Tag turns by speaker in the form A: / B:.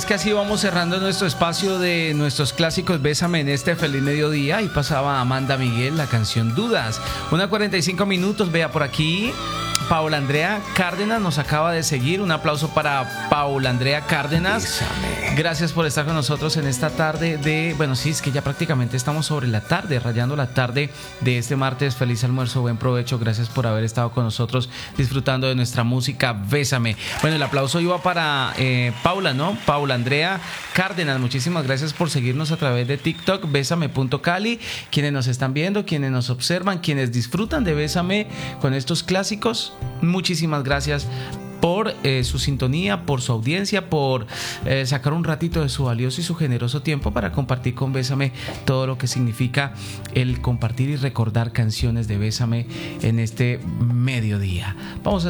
A: que así vamos cerrando nuestro espacio de nuestros clásicos Bésame en este feliz mediodía. Y pasaba Amanda Miguel, la canción Dudas. 1:45, vea por aquí. Paula Andrea Cárdenas nos acaba de seguir. Un aplauso para Paula Andrea Cárdenas.
B: Bésame.
A: Gracias por estar con nosotros en esta tarde de... Bueno, sí, es que ya prácticamente estamos sobre la tarde, rayando la tarde de este martes. Feliz almuerzo, buen provecho. Gracias por haber estado con nosotros disfrutando de nuestra música Bésame. Bueno, el aplauso iba para Paula, ¿no? Paula Andrea Cárdenas. Muchísimas gracias por seguirnos a través de TikTok, Bésame.cali. Quienes nos están viendo, quienes nos observan, quienes disfrutan de Bésame con estos clásicos. Muchísimas gracias por su sintonía, por su audiencia, por sacar un ratito de su valioso y su generoso tiempo para compartir con Bésame todo lo que significa el compartir y recordar canciones de Bésame en este mediodía. Vamos a